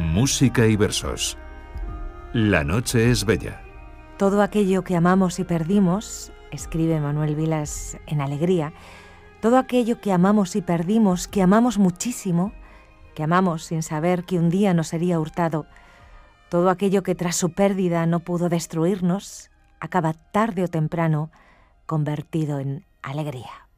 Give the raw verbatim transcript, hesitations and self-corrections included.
Música y versos. La noche es bella. Todo aquello que amamos y perdimos, escribe Manuel Vilas en Alegría, todo aquello que amamos y perdimos, que amamos muchísimo, que amamos sin saber que un día nos sería hurtado, todo aquello que tras su pérdida no pudo destruirnos, acaba tarde o temprano convertido en alegría.